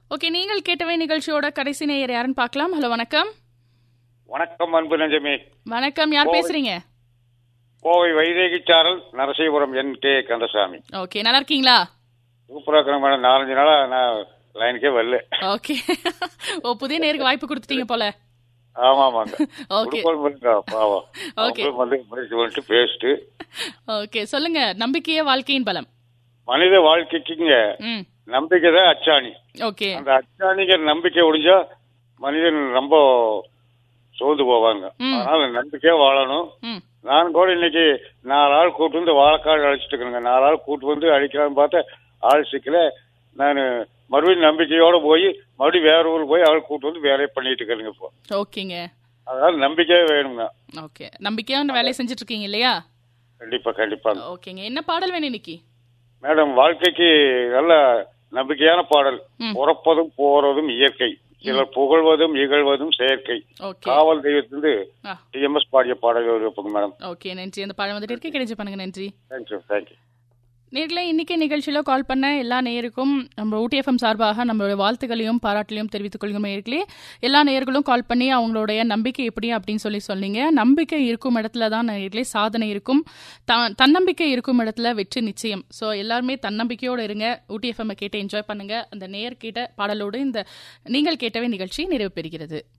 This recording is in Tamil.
ஓகே, நீங்கள் கேட்டவே நிகழ்ச்சியோட கடைசி நேயர் யாருன்னு பார்க்கலாம். ஹலோ, வணக்கம். வணக்கம் அன்பு நெஞ்சமே. வணக்கம், யார் பேசுறீங்க? கோவை வைதேகி சாரல், நரசிபுரம் NK கந்தசாமி. ஓகே, நல்லா இருக்கீங்களா? சூப்பரா இருக்கிறேன் மேடம். 4-5 நாளா நான் லைனுக்கே வரல. ஓகே, புதிய நேருக்கு வாய்ப்பு கொடுத்துட்டீங்க போல. ஆமாமாங்க. ஓகே பாவம். ஓகே வந்து பேசிட்டு. ஓகே, சொல்லுங்க. நம்பிக்கையே வாழ்க்கையின் பலம். மனித வாழ்க்கைக்குங்க நம்பிக்கை தான் அச்சாணி. ஓகே, அந்த அச்சாணிங்கிற நம்பிக்கை ஒழிஞ்சா மனிதன் ரொம்ப சோர்ந்து போவாங்க. அதனால நம்பிக்கையா வாழணும். நான் கூட இன்னைக்கு 4 ஆள் கூட்டு வந்து வாழைக்காடு அழைச்சிட்டு இருக்கிறேங்க. 4 ஆள் கூட்டு வந்து அடிக்கலாம்னு பார்த்தா ஆள் சிக்கல. நான் மறுபடியும் நம்பிக்கையோட போய் மறுபடியும் வேற ஊருக்கு போய் ஆள் கூட்டு வந்து வேலையை பண்ணிட்டு இருக்கிறேங்க இப்போ. ஓகேங்க. அதனால நம்பிக்கையே வேணுங்க. ஓகே, நம்பிக்கையா வேலையை செஞ்சுட்டு இருக்கீங்க இல்லையா? கண்டிப்பா கண்டிப்பாங்க. ஓகேங்க, என்ன பாடல் வேணும் இன்னைக்கு? மேடம், வாழ்க்கைக்கு நல்ல நம்பிக்கையான பாடல். பிறப்பதும் போறதும் இயற்கை, சிலர் புகழ்வதும் இகழ்வதும் செயற்கை. காவல் தெய்வத்திலிருந்து TMS பாடிய பாடல் இருப்போங்க மேடம். ஓகே, நன்றி. அந்த பாடல் வந்துட்டு இருக்கு, கிடைச்சு பண்ணுங்க. நன்றி. தேங்க்யூ. நேர்களே, இன்னைக்கு நிகழ்ச்சியில கால் பண்ண எல்லா நேயருக்கும் நம்ம ஊட்டி FM சார்பாக நம்மளுடைய வாழ்த்துக்களையும் பாராட்டுகளையும் தெரிவித்துக் கொள்ளும். நேர்களே, எல்லா நேயர்களும் கால் பண்ணி அவங்களுடைய நம்பிக்கை எப்படி அப்படின்னு சொன்னீங்க. நம்பிக்கை இருக்கும் இடத்துல தான் நேர்களே சாதனை இருக்கும். தன்னம்பிக்கை இருக்கும் இடத்துல வெற்றி நிச்சயம். ஸோ எல்லாருமே தன்னம்பிக்கையோடு இருங்க. ஊட்டி FM கேட்டு என்ஜாய் பண்ணுங்க. அந்த நேயர் கேட்ட பாடலோடு இந்த நீங்கள் கேட்டவே நிகழ்ச்சி நிறைவு பெறுகிறது.